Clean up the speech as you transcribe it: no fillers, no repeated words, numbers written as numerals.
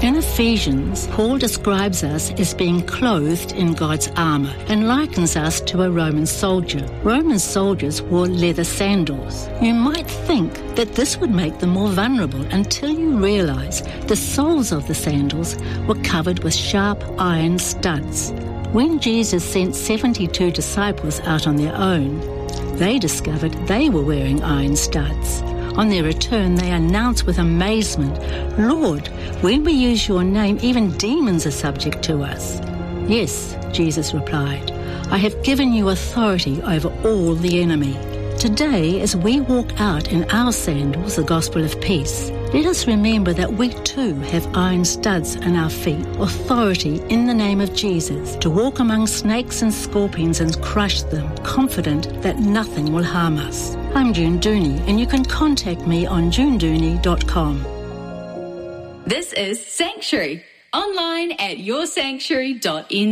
In Ephesians, Paul describes us as being clothed in God's armour and likens us to a Roman soldier. Roman soldiers wore leather sandals. You might think that this would make them more vulnerable until you realise the soles of the sandals were covered with sharp iron studs. When Jesus sent 72 disciples out on their own, they discovered they were wearing iron studs. On their return, they announced with amazement, "Lord, when we use your name, even demons are subject to us." "Yes," Jesus replied, "I have given you authority over all the enemy." Today, as we walk out in our sandals, the gospel of peace, let us remember that we too have iron studs in our feet, authority in the name of Jesus, to walk among snakes and scorpions and crush them, confident that nothing will harm us. I'm June Dooney, and you can contact me on junedooney.com. This is Sanctuary, online at yoursanctuary.nz.